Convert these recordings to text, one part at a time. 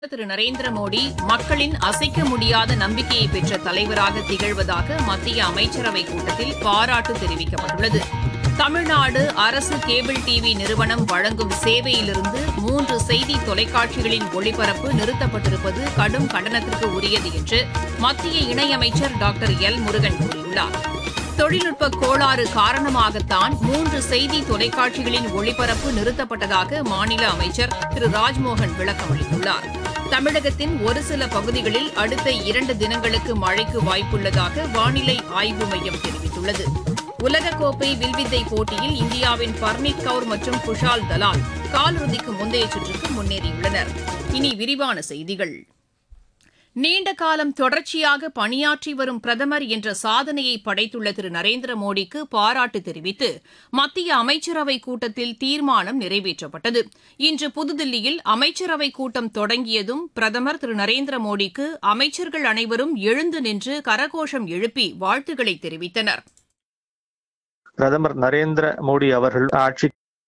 திரு நரேந்திர மோடி மக்களின் அசைக்க முடியாத நம்பிக்கையை பெற்ற தலைவராக திகழ்வதாக மத்திய அமைச்சரவைக் கூட்டத்தில் பாராட்டு தெரிவிக்கப்பட்டுள்ளது. தமிழ்நாடு அரசு கேபிள் டிவி நிறுவனம் வழங்கும் சேவையிலிருந்து 3 செய்தி தொலைக்காட்சிகளின் ஒளிபரப்பு நிறுத்தப்பட்டிருப்பது கடும் கண்டனத்திற்கு உரியது என்று மத்திய இணையமைச்சர் டாக்டர் எல் முருகன் கூறியுள்ளார். தொழில்நுட்ப கோளாறு காரணமாகத்தான் 3 செய்தி தொலைக்காட்சிகளின் ஒளிபரப்பு நிறுத்தப்பட்டதாக மாநில அமைச்சர் திரு ராஜ்மோகன் விளக்கம் அளித்துள்ளார். தமிழகத்தின் ஒரு சில பகுதிகளில் அடுத்த 2 தினங்களுக்கு மழைக்கு வாய்ப்புள்ளதாக வானிலை ஆய்வு மையம் தெரிவித்துள்ளது. உலகக்கோப்பை வில்வித்தை போட்டியில் இந்தியாவின் பர்னீத் கவுர் மற்றும் குஷால் தலால் காலிறுதிக்கு முந்தைய சுற்றுக்கு முன்னேறியுள்ளனர். இனி விரிவான செய்திகள். நீண்ட காலம் தொடர்ச்சியாக பணியாற்றி வரும் பிரதமர் என்ற சாதனையை படைத்துள்ள திரு நரேந்திர மோடிக்கு பாராட்டு தெரிவித்து மத்திய அமைச்சரவைக் கூட்டத்தில் தீர்மானம் நிறைவேற்றப்பட்டது. இன்று புதுதில்லியில் அமைச்சரவைக் கூட்டம் தொடங்கியதும் பிரதமர் திரு நரேந்திர மோடிக்கு அமைச்சர்கள் அனைவரும் எழுந்து நின்று கரகோஷம் எழுப்பி வாழ்த்துக்களை தெரிவித்தனர். பிரதமர் நரேந்திர மோடி அவர்கள் ஆட்சி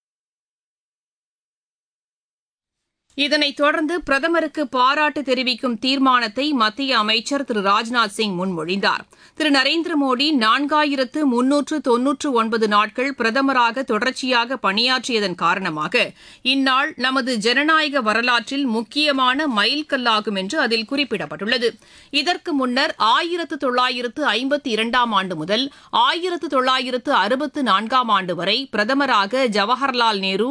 இதனைத் தொடர்ந்து பிரதமருக்கு பாராட்டு தெரிவிக்கும் தீர்மானத்தை மத்திய அமைச்சர் திரு ராஜ்நாத் சிங் முன்மொழிந்தார். திரு நரேந்திர மோடி 4399 நாட்கள் பிரதமராக தொடர்ச்சியாக பணியாற்றியதன் காரணமாக இந்நாள் நமது ஜனநாயக வரலாற்றில் முக்கியமான மைல்கல்லாகும் என்று அதில் குறிப்பிடப்பட்டுள்ளது. இதற்கு முன்னர் 1952ஆம் ஆண்டு முதல் 1964ஆம் ஆண்டு வரை பிரதமராக ஜவஹர்லால் நேரு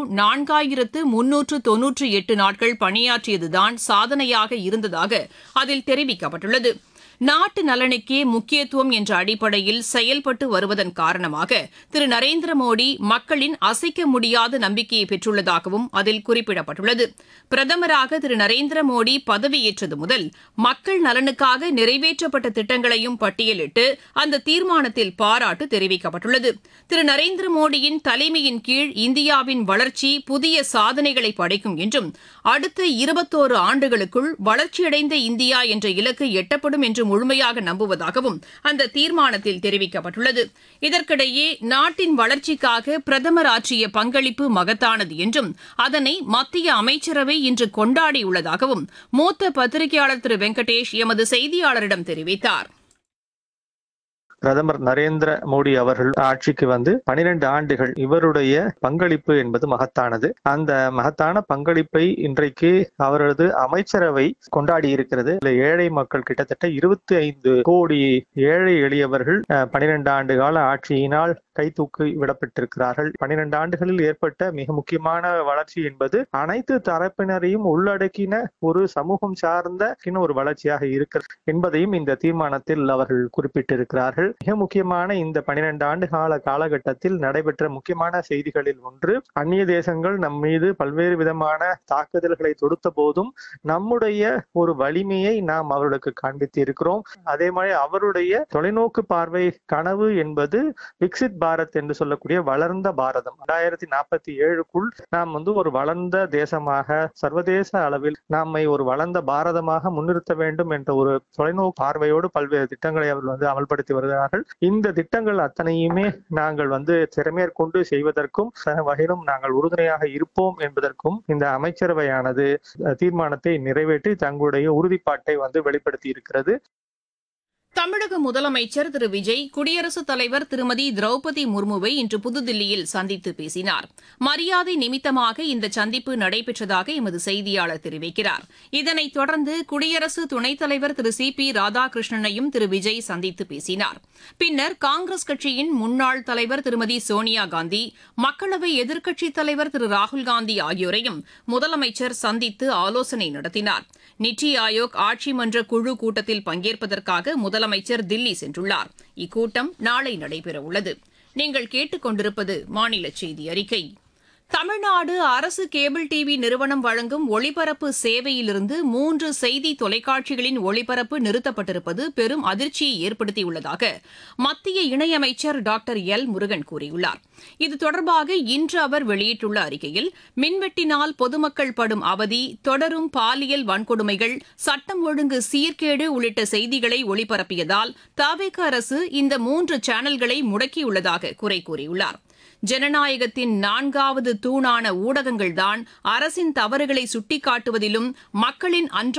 4398 நாட்கள் பணியாற்றியதுதான் சாதனையாக இருந்ததாக அதில் தெரிவிக்கப்பட்டுள்ளது. நாட்டு நலனுக்கே முக்கியத்துவம் என்ற அடிப்படையில் செயல்பட்டு வருவதன் காரணமாக திரு நரேந்திர மோடி மக்களின் அசைக்க முடியாத நம்பிக்கையை பெற்றுள்ளதாகவும் அதில் குறிப்பிடப்பட்டுள்ளது. பிரதமராக திரு நரேந்திர மோடி பதவியேற்றது முதல் மக்கள் நலனுக்காக நிறைவேற்றப்பட்ட திட்டங்களையும் பட்டியலிட்டு அந்த தீர்மானத்தில் பாராட்டு தெரிவிக்கப்பட்டுள்ளது. திரு நரேந்திர மோடியின் தலைமையின் கீழ் இந்தியாவின் வளர்ச்சி புதிய சாதனைகளை படைக்கும் என்றும் அடுத்த 21 ஆண்டுகளுக்குள் வளர்ச்சியடைந்த இந்தியா என்ற இலக்கு எட்டப்படும் என்று முழுமையாக நம்புவதாகவும் அந்த தீர்மானத்தில் தெரிவிக்கப்பட்டுள்ளது. இதற்கிடையே நாட்டின் வளர்ச்சிக்காக பிரதமர் ஆற்றிய பங்களிப்பு மகத்தானது என்றும் அதனை மத்திய அமைச்சரவை இன்று கொண்டாடியுள்ளதாகவும் மூத்த பத்திரிகையாளர் திரு வெங்கடேஷ் எமது செய்தியாளரிடம் தெரிவித்தார். பிரதமர் நரேந்திர மோடி அவர்கள் ஆட்சிக்கு 12 ஆண்டுகள் இவருடைய பங்களிப்பு என்பது மகத்தானது. அந்த மகத்தான பங்களிப்பை இன்றைக்கு அவரது அமைச்சரவை கொண்டாடி இருக்கிறது. ஏழை மக்கள் கிட்டத்தட்ட 25 கோடி ஏழை எளியவர்கள் 12 ஆண்டு கால ஆட்சியினால் கைதூக்கி விடப்பட்டிருக்கிறார்கள். 12 ஆண்டுகளில் ஏற்பட்ட மிக முக்கியமான வளர்ச்சி என்பது அனைத்து தரப்பினரையும் உள்ளடக்கின ஒரு சமூகம் சார்ந்த ஒரு வளர்ச்சியாக இருக்கிறது என்பதையும் இந்த தீர்மானத்தில் அவர்கள் குறிப்பிட்டிருக்கிறார்கள். மிக முக்கியமான இந்த 12 ஆண்டு கால காலகட்டத்தில் நடைபெற்ற முக்கியமான செய்திகளில் ஒன்று, அந்நிய தேசங்கள் நம் மீது பல்வேறு விதமான தாக்குதல்களை தொடுத்த போதும் நம்முடைய ஒரு வலிமையை நாம் அவர்களுக்கு காண்பித்து இருக்கிறோம். அதே மாதிரி அவருடைய தொலைநோக்கு பார்வை கனவு என்பது விக்சித் பாரத் என்று சொல்லக்கூடிய வளர்ந்த பாரதம், 2047க்குள் நாம் ஒரு வளர்ந்த தேசமாக சர்வதேச அளவில் நம்மை ஒரு வளர்ந்த பாரதமாக முன்னிறுத்த வேண்டும் என்ற ஒரு தொலைநோக்கு பார்வையோடு பல்வேறு திட்டங்களை அவர்கள் அமல்படுத்தி வருகிறார்கள். இந்த திட்டங்கள் அத்தனையுமே நாங்கள் திறமேற்கொண்டு செய்வதற்கும் வகையிலும் நாங்கள் உறுதுணையாக இருப்போம் என்பதற்கும் இந்த அமைச்சரவையானது தீர்மானத்தை நிறைவேற்றி தங்களுடைய உறுதிப்பாட்டை வெளிப்படுத்தி இருக்கிறது. தமிழக முதலமைச்சர் திரு விஜய் குடியரசுத் தலைவர் திருமதி திரௌபதி முர்முவை இன்று புதுதில்லியில் சந்தித்து பேசினார். மரியாதை நிமித்தமாக இந்த சந்திப்பு நடைபெற்றதாக எமது செய்தியாளர் தெரிவிக்கிறார். இதனைத் தொடர்ந்து குடியரசு துணைத் தலைவர் திரு சி.பி. ராதாகிருஷ்ணனையும் திரு விஜய் சந்தித்து பேசினார். பின்னர் காங்கிரஸ் கட்சியின் முன்னாள் தலைவர் திருமதி சோனியா காந்தி, மக்களவை எதிர்க்கட்சித் தலைவர் திரு ராகுல்காந்தி ஆகியோரையும் முதலமைச்சர் சந்தித்து ஆலோசனை நடத்தினார். நித்தி ஆயோக் ஆட்சி மன்ற குழு கூட்டத்தில் பங்கேற்பதற்காக முதலமைச்சர் தில்லி சென்றுள்ளார். இக்கூட்டம் நாளை நடைபெறவுள்ளது. நீங்கள் கேட்டுக்கொண்டிருப்பது மாநில செய்தி அறிக்கை. தமிழ்நாடு அரசு கேபிள் டிவி நிறுவனம் வழங்கும் ஒளிபரப்பு சேவையிலிருந்து 3 செய்தி தொலைக்காட்சிகளின் ஒளிபரப்பு நிறுத்தப்பட்டிருப்பது பெரும் அதிர்ச்சியை ஏற்படுத்தியுள்ளதாக மத்திய இணையமைச்சர் டாக்டர் எல் முருகன் கூறியுள்ளார். இது தொடர்பாக இன்று அவர் வெளியிட்டுள்ள அறிக்கையில், மின்வெட்டினால் பொதுமக்கள் படும் அவதி, தொடரும் பாலியல் வன்கொடுமைகள், சட்டம் ஒழுங்கு சீர்கேடு உள்ளிட்ட செய்திகளை ஒளிபரப்பியதால் தவிக அரசு இந்த 3 சேனல்களை முடக்கியுள்ளதாக குறை கூறியுள்ளார். ஜனநாயகத்தின் 4வது தூணான ஊடகங்கள்தான் அரசின் தவறுகளை சுட்டிக்காட்டுவதிலும் மக்களின் அன்றாட